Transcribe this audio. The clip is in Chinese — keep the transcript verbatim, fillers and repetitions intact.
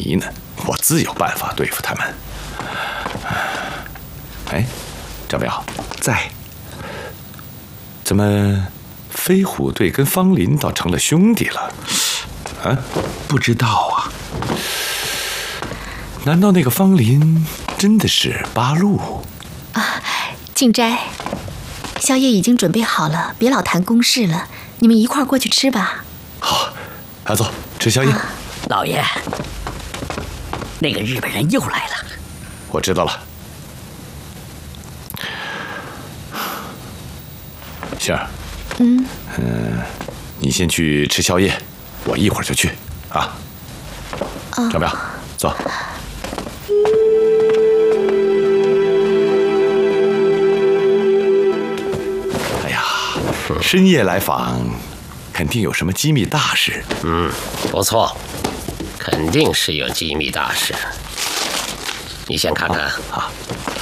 迷呢，我自有办法对付他们。哎，张淼在？怎么飞虎队跟方林倒成了兄弟了？啊， 不知道啊。 难道那个方林真的是八路？ 啊，静斋，宵夜已经准备好了，别老谈公事了，你们一块儿过去吃吧。 好，阿走，吃宵夜。啊、 老爷，那个日本人又来了。 我知道了。杏儿， 嗯嗯，你先去吃宵夜，我一会儿就去啊。 啊， 张淼，走。哎呀，深夜来访，肯定有什么机密大事。 嗯，不错，肯定是有机密大事。你先看看。 啊。啊